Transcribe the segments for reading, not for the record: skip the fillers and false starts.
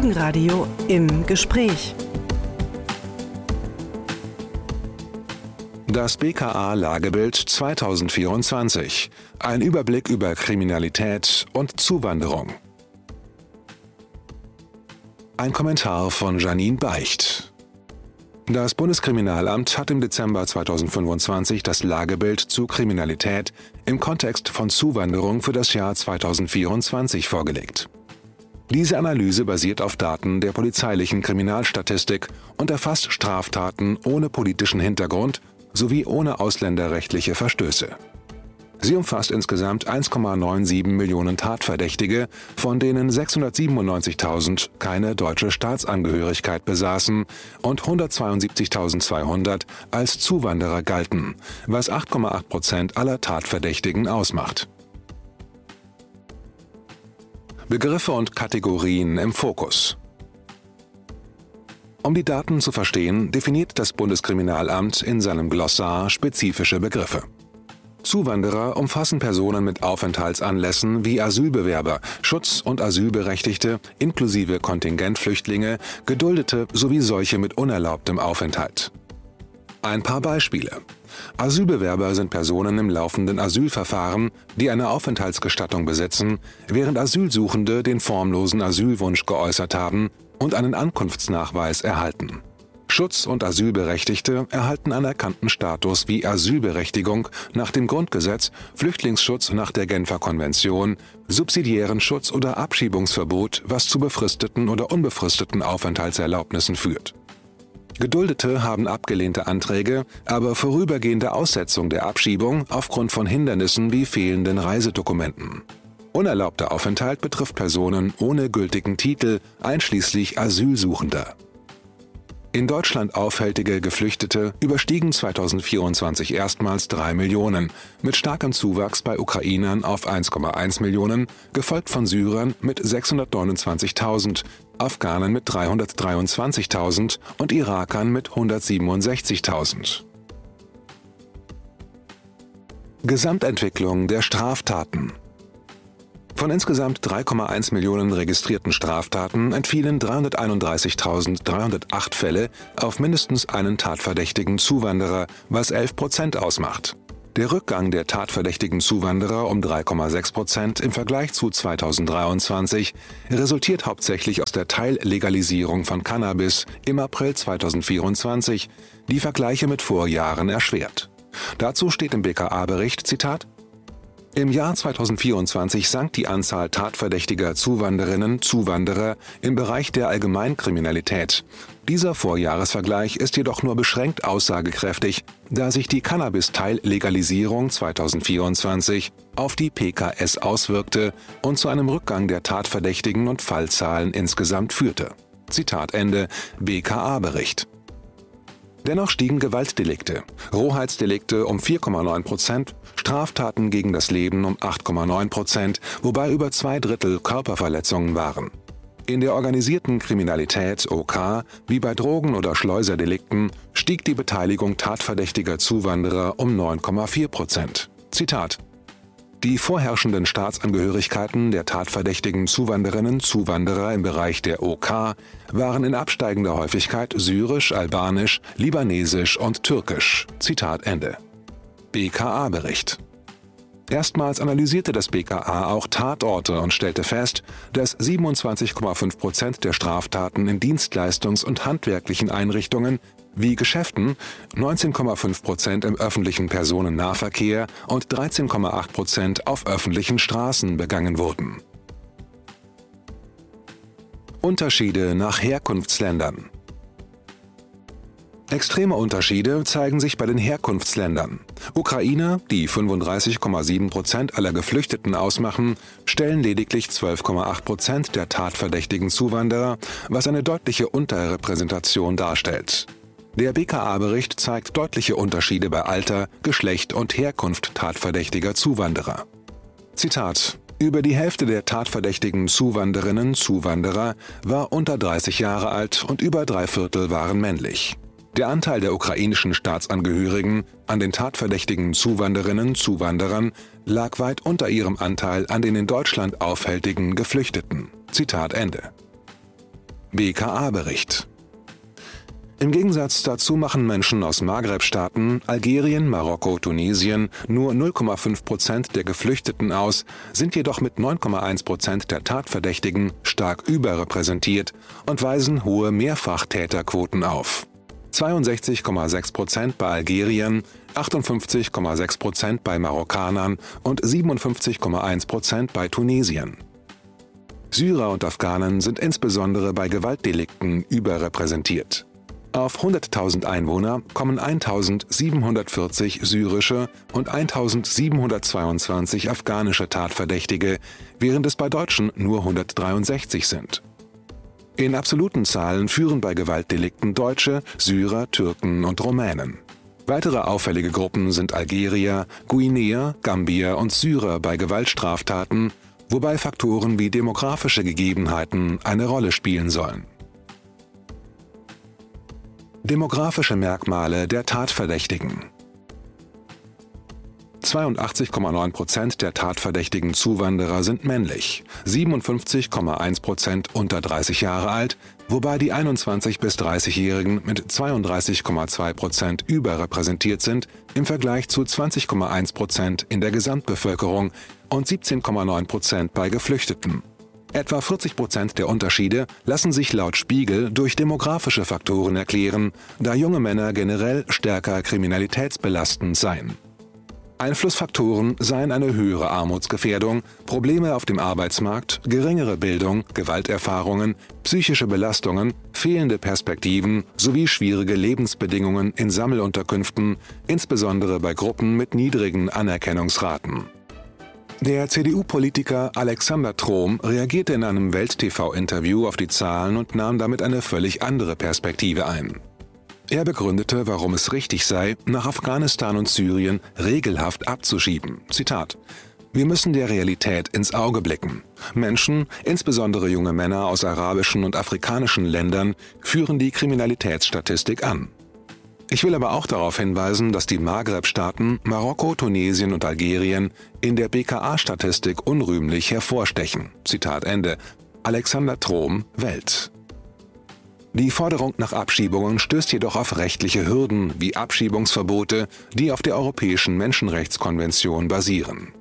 Folgenradio im Gespräch. Das BKA-Lagebild 2024. Ein Überblick über Kriminalität und Zuwanderung. Ein Kommentar von Janine Beicht. Das Bundeskriminalamt hat im Dezember 2025 das Lagebild zu Kriminalität im Kontext von Zuwanderung für das Jahr 2024 vorgelegt. Diese Analyse basiert auf Daten der polizeilichen Kriminalstatistik und erfasst Straftaten ohne politischen Hintergrund sowie ohne ausländerrechtliche Verstöße. Sie umfasst insgesamt 1,97 Millionen Tatverdächtige, von denen 697.000 keine deutsche Staatsangehörigkeit besaßen und 172.200 als Zuwanderer galten, was 8,8% aller Tatverdächtigen ausmacht. Begriffe und Kategorien im Fokus. Um die Daten zu verstehen, definiert das Bundeskriminalamt in seinem Glossar spezifische Begriffe. Zuwanderer umfassen Personen mit Aufenthaltsanlässen wie Asylbewerber, Schutz- und Asylberechtigte inklusive Kontingentflüchtlinge, Geduldete sowie solche mit unerlaubtem Aufenthalt. Ein paar Beispiele. Asylbewerber sind Personen im laufenden Asylverfahren, die eine Aufenthaltsgestattung besitzen, während Asylsuchende den formlosen Asylwunsch geäußert haben und einen Ankunftsnachweis erhalten. Schutz- und Asylberechtigte erhalten anerkannten Status wie Asylberechtigung nach dem Grundgesetz, Flüchtlingsschutz nach der Genfer Konvention, subsidiären Schutz oder Abschiebungsverbot, was zu befristeten oder unbefristeten Aufenthaltserlaubnissen führt. Geduldete haben abgelehnte Anträge, aber vorübergehende Aussetzung der Abschiebung aufgrund von Hindernissen wie fehlenden Reisedokumenten. Unerlaubter Aufenthalt betrifft Personen ohne gültigen Titel, einschließlich Asylsuchender. In Deutschland aufhältige Geflüchtete überstiegen 2024 erstmals 3 Millionen, mit starkem Zuwachs bei Ukrainern auf 1,1 Millionen, gefolgt von Syrern mit 629.000, Afghanen mit 323.000 und Irakern mit 167.000. Gesamtentwicklung der Straftaten. Von insgesamt 3,1 Millionen registrierten Straftaten entfielen 331.308 Fälle auf mindestens einen tatverdächtigen Zuwanderer, was 11% ausmacht. Der Rückgang der tatverdächtigen Zuwanderer um 3,6% im Vergleich zu 2023 resultiert hauptsächlich aus der Teillegalisierung von Cannabis im April 2024, die Vergleiche mit Vorjahren erschwert. Dazu steht im BKA-Bericht, Zitat: Im Jahr 2024 sank die Anzahl tatverdächtiger Zuwanderinnen/Zuwanderer im Bereich der Allgemeinkriminalität. Dieser Vorjahresvergleich ist jedoch nur beschränkt aussagekräftig, da sich die Cannabis-Teillegalisierung 2024 auf die PKS auswirkte und zu einem Rückgang der Tatverdächtigen und Fallzahlen insgesamt führte. Zitat Ende, BKA-Bericht. Dennoch stiegen Gewaltdelikte, Rohheitsdelikte um 4,9%, Straftaten gegen das Leben um 8,9%, wobei über 2/3 Körperverletzungen waren. In der organisierten Kriminalität OK, wie bei Drogen- oder Schleuserdelikten, stieg die Beteiligung tatverdächtiger Zuwanderer um 9,4%. Zitat: Die vorherrschenden Staatsangehörigkeiten der tatverdächtigen Zuwanderinnen/Zuwanderer im Bereich der OK waren in absteigender Häufigkeit syrisch, albanisch, libanesisch und türkisch. Zitat Ende. BKA-Bericht. Erstmals analysierte das BKA auch Tatorte und stellte fest, dass 27,5% der Straftaten in Dienstleistungs- und handwerklichen Einrichtungen wie Geschäften, 19,5% im öffentlichen Personennahverkehr und 13,8% auf öffentlichen Straßen begangen wurden. Unterschiede nach Herkunftsländern. Extreme Unterschiede zeigen sich bei den Herkunftsländern. Ukrainer, die 35,7% aller Geflüchteten ausmachen, stellen lediglich 12,8% der tatverdächtigen Zuwanderer, was eine deutliche Unterrepräsentation darstellt. Der BKA-Bericht zeigt deutliche Unterschiede bei Alter, Geschlecht und Herkunft tatverdächtiger Zuwanderer. Zitat: Über die Hälfte der tatverdächtigen Zuwanderinnen/Zuwanderer war unter 30 Jahre alt und über 3/4 waren männlich. Der Anteil der ukrainischen Staatsangehörigen an den tatverdächtigen Zuwanderinnen/Zuwanderern lag weit unter ihrem Anteil an den in Deutschland aufhältigen Geflüchteten. Zitat Ende. BKA-Bericht. Im Gegensatz dazu machen Menschen aus Maghreb-Staaten, Algerien, Marokko, Tunesien nur 0,5% der Geflüchteten aus, sind jedoch mit 9,1% der Tatverdächtigen stark überrepräsentiert und weisen hohe Mehrfachtäterquoten auf. 62,6% bei Algeriern, 58,6% bei Marokkanern und 57,1% bei Tunesiern. Syrer und Afghanen sind insbesondere bei Gewaltdelikten überrepräsentiert. Auf 100.000 Einwohner kommen 1.740 syrische und 1.722 afghanische Tatverdächtige, während es bei Deutschen nur 163 sind. In absoluten Zahlen führen bei Gewaltdelikten Deutsche, Syrer, Türken und Rumänen. Weitere auffällige Gruppen sind Algerier, Guinea, Gambier und Syrer bei Gewaltstraftaten, wobei Faktoren wie demografische Gegebenheiten eine Rolle spielen sollen. Demografische Merkmale der Tatverdächtigen. 82,9% der tatverdächtigen Zuwanderer sind männlich, 57,1% unter 30 Jahre alt, wobei die 21- bis 30-Jährigen mit 32,2% überrepräsentiert sind im Vergleich zu 20,1% in der Gesamtbevölkerung und 17,9% bei Geflüchteten. Etwa 40% der Unterschiede lassen sich laut Spiegel durch demografische Faktoren erklären, da junge Männer generell stärker kriminalitätsbelastend seien. Einflussfaktoren seien eine höhere Armutsgefährdung, Probleme auf dem Arbeitsmarkt, geringere Bildung, Gewalterfahrungen, psychische Belastungen, fehlende Perspektiven sowie schwierige Lebensbedingungen in Sammelunterkünften, insbesondere bei Gruppen mit niedrigen Anerkennungsraten. Der CDU-Politiker Alexander Trom reagierte in einem Welt-TV-Interview auf die Zahlen und nahm damit eine völlig andere Perspektive ein. Er begründete, warum es richtig sei, nach Afghanistan und Syrien regelhaft abzuschieben. Zitat: Wir müssen der Realität ins Auge blicken. Menschen, insbesondere junge Männer aus arabischen und afrikanischen Ländern, führen die Kriminalitätsstatistik an. Ich will aber auch darauf hinweisen, dass die Maghreb-Staaten Marokko, Tunesien und Algerien in der BKA-Statistik unrühmlich hervorstechen. Zitat Ende. Alexander Trom, Welt. Die Forderung nach Abschiebungen stößt jedoch auf rechtliche Hürden wie Abschiebungsverbote, die auf der Europäischen Menschenrechtskonvention basieren.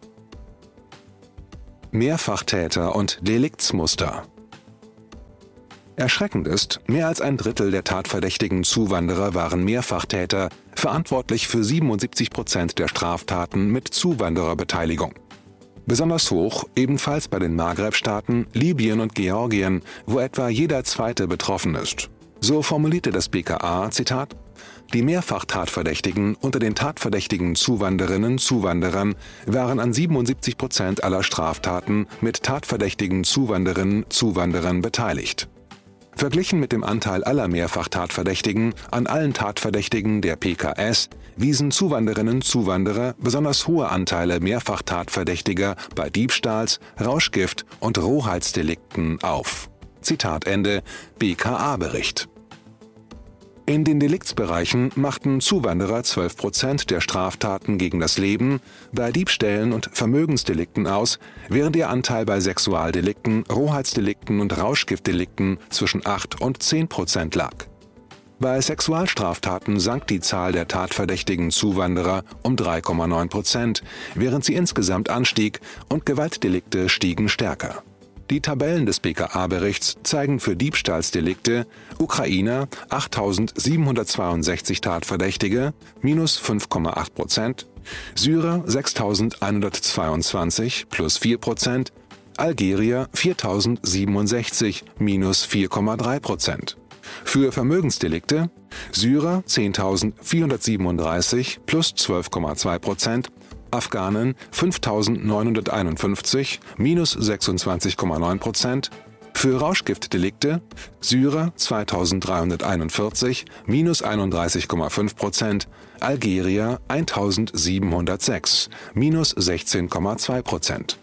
Mehrfachtäter und Deliktsmuster. Erschreckend ist, mehr als ein Drittel der tatverdächtigen Zuwanderer waren Mehrfachtäter, verantwortlich für 77% der Straftaten mit Zuwandererbeteiligung. Besonders hoch, ebenfalls bei den Maghreb-Staaten, Libyen und Georgien, wo etwa jeder Zweite betroffen ist. So formulierte das BKA, Zitat: Die Mehrfachtatverdächtigen unter den tatverdächtigen Zuwanderern waren an 77% aller Straftaten mit tatverdächtigen Zuwanderern beteiligt. Verglichen mit dem Anteil aller Mehrfachtatverdächtigen an allen Tatverdächtigen der PKS wiesen Zuwanderer besonders hohe Anteile Mehrfachtatverdächtiger bei Diebstahls-, Rauschgift- und Rohheitsdelikten auf. Zitat Ende, BKA-Bericht. In den Deliktsbereichen machten Zuwanderer 12% der Straftaten gegen das Leben, bei Diebstählen und Vermögensdelikten aus, während ihr Anteil bei Sexualdelikten, Rohheitsdelikten und Rauschgiftdelikten zwischen 8 und 10% lag. Bei Sexualstraftaten sank die Zahl der tatverdächtigen Zuwanderer um 3,9%, während sie insgesamt anstieg und Gewaltdelikte stiegen stärker. Die Tabellen des BKA-Berichts zeigen für Diebstahlsdelikte Ukrainer 8.762 Tatverdächtige, minus 5,8%, Syrer 6.122, plus 4%, Algerier 4.067, minus 4,3%. Für Vermögensdelikte Syrer 10.437, plus 12,2%, Afghanen 5.951, minus 26,9%, für Rauschgiftdelikte Syrer 2.341, minus 31,5%, Algerier 1.706, minus 16,2%.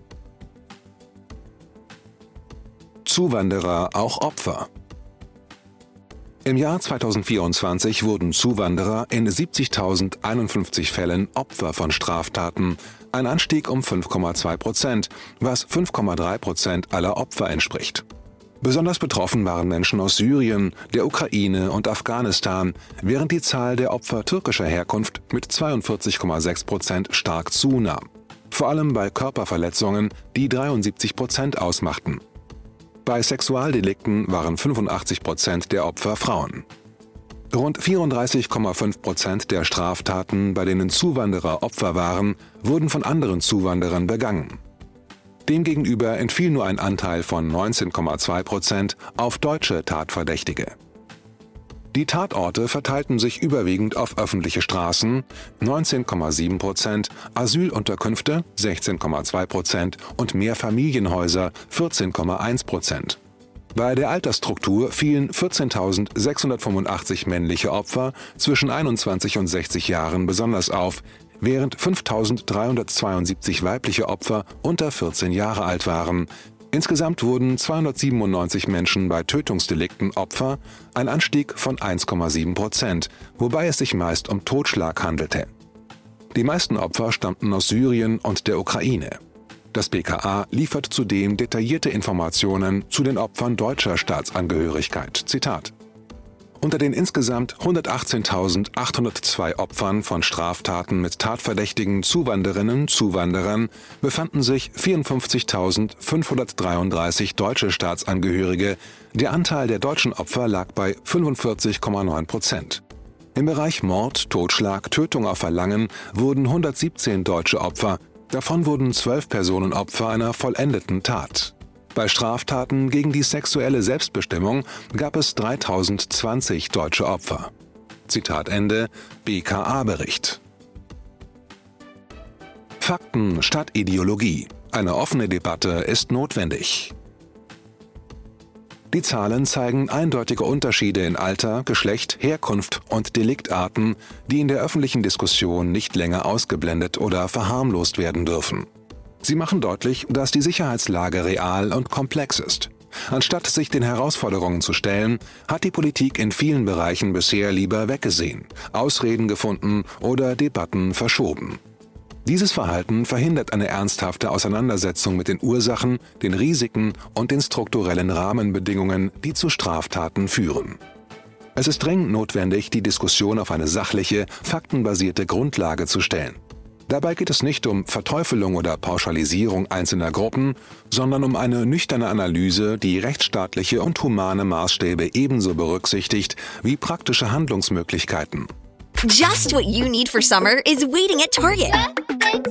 Zuwanderer auch Opfer. Im Jahr 2024 wurden Zuwanderer in 70.051 Fällen Opfer von Straftaten, ein Anstieg um 5,2%, was 5,3% aller Opfer entspricht. Besonders betroffen waren Menschen aus Syrien, der Ukraine und Afghanistan, während die Zahl der Opfer türkischer Herkunft mit 42,6% stark zunahm. Vor allem bei Körperverletzungen, die 73% ausmachten. Bei Sexualdelikten waren 85% der Opfer Frauen. Rund 34,5% der Straftaten, bei denen Zuwanderer Opfer waren, wurden von anderen Zuwanderern begangen. Demgegenüber entfiel nur ein Anteil von 19,2% auf deutsche Tatverdächtige. Die Tatorte verteilten sich überwiegend auf öffentliche Straßen, 19,7%, Asylunterkünfte, 16,2% und Mehrfamilienhäuser, 14,1%. Bei der Altersstruktur fielen 14.685 männliche Opfer zwischen 21 und 60 Jahren besonders auf, während 5.372 weibliche Opfer unter 14 Jahre alt waren. Insgesamt wurden 297 Menschen bei Tötungsdelikten Opfer, ein Anstieg von 1,7%, wobei es sich meist um Totschlag handelte. Die meisten Opfer stammten aus Syrien und der Ukraine. Das BKA liefert zudem detaillierte Informationen zu den Opfern deutscher Staatsangehörigkeit. Zitat: Unter den insgesamt 118.802 Opfern von Straftaten mit tatverdächtigen Zuwanderinnen, Zuwanderern befanden sich 54.533 deutsche Staatsangehörige. Der Anteil der deutschen Opfer lag bei 45,9%. Im Bereich Mord, Totschlag, Tötung auf Verlangen wurden 117 deutsche Opfer. Davon wurden 12 Personen Opfer einer vollendeten Tat. Bei Straftaten gegen die sexuelle Selbstbestimmung gab es 3020 deutsche Opfer. Zitat Ende, BKA-Bericht. Fakten statt Ideologie. Eine offene Debatte ist notwendig. Die Zahlen zeigen eindeutige Unterschiede in Alter, Geschlecht, Herkunft und Deliktarten, die in der öffentlichen Diskussion nicht länger ausgeblendet oder verharmlost werden dürfen. Sie machen deutlich, dass die Sicherheitslage real und komplex ist. Anstatt sich den Herausforderungen zu stellen, hat die Politik in vielen Bereichen bisher lieber weggesehen, Ausreden gefunden oder Debatten verschoben. Dieses Verhalten verhindert eine ernsthafte Auseinandersetzung mit den Ursachen, den Risiken und den strukturellen Rahmenbedingungen, die zu Straftaten führen. Es ist dringend notwendig, die Diskussion auf eine sachliche, faktenbasierte Grundlage zu stellen. Dabei geht es nicht um Verteufelung oder Pauschalisierung einzelner Gruppen, sondern um eine nüchterne Analyse, die rechtsstaatliche und humane Maßstäbe ebenso berücksichtigt wie praktische Handlungsmöglichkeiten. Just what you need for summer is waiting at Target.